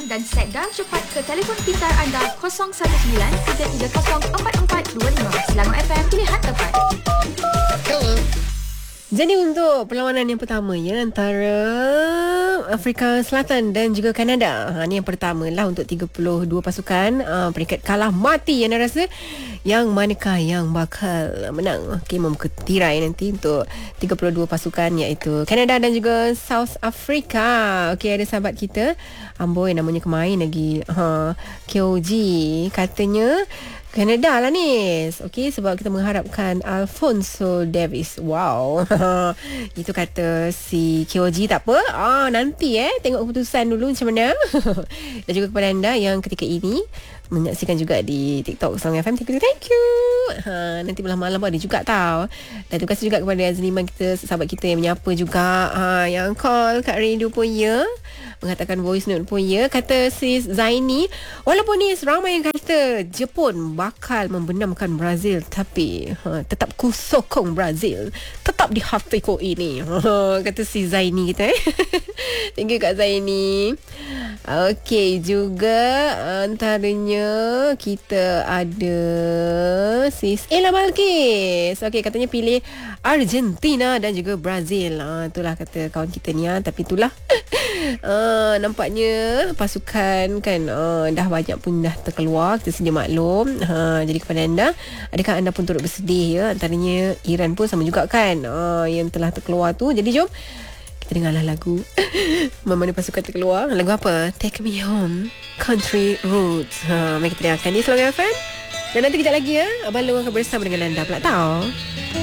pilihan dan set data cepat ke telefon pintar anda 019-3304-4425. Selangor FM, pilihan tepat. Jadi untuk perlawanan yang pertama ya, antara Afrika Selatan dan juga Kanada. Ini yang pertama lah untuk 32 pasukan. Peringkat kalah mati yang rasa. Yang manakah yang bakal menang? Okey, membuka tirai nanti untuk 32 pasukan, iaitu Kanada dan juga South Africa. Okey, ada sahabat kita amboi namanya kemain lagi, KOG, katanya Kanada lah ni. Okey, sebab kita mengharapkan Alfonso Davies. Wow. Itu kata si KOG. Tak apa. Nanti tengok keputusan dulu macam mana. Dan juga kepada anda yang ketika ini menyaksikan juga di TikTok Selangor FM. Thank you. Nanti malam-malam ada juga tau. Dan terima kasih juga kepada Azliman kita, sahabat kita yang menyapa juga, yang call kat radio pun ya, mengatakan voice note pun ya. Kata sis Zaini, walaupun ni ramai yang kata Jepun bakal membenamkan Brazil, tapi tetap ku sokong Brazil, tetap di hatiku ini. Kata si Zaini kita. Thank you Kak Zaini. Okey, juga antaranya kita ada sis Ella Malkis. Okey, katanya pilih Argentina dan juga Brazil. Itulah kata kawan kita ni. Tapi itulah nampaknya pasukan kan dah banyak pun dah terkeluar. Kita sedia maklum. Jadi kepada anda, adakah anda pun turut bersedih ya? Antaranya Iran pun sama juga kan, yang telah terkeluar tu. Jadi jom kita dengarlah lagu mana pasukan terkeluar. Lagu apa? Take Me Home, Country Roads. Mari kita dengarkan di Selangor FM. Dan nanti kejap lagi ya, Abang Long akan bersama dengan anda pula tau.